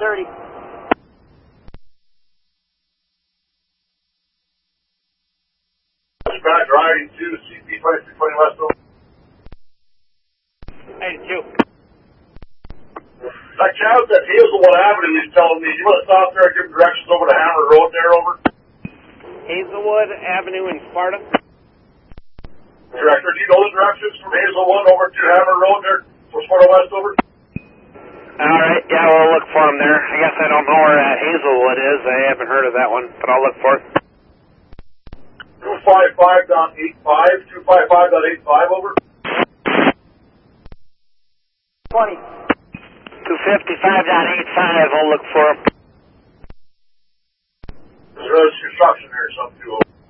30. Back riding to CP 2220 West over. 82. That Chaz at Hazelwood Avenue is telling me, you want to stop there and give directions over to Hammer Road there, over? Hazelwood Avenue in Sparta. Director, do you know the directions from Hazelwood over to Hammer Road there for Sparta West, over? Alright, yeah, we'll look for them there. I guess I don't know where that Hazelwood is. I haven't heard of that one, but I'll look for it. 255.85, 255.85, over? 20. 255.85, we'll look for them. There's construction here or something, too, over.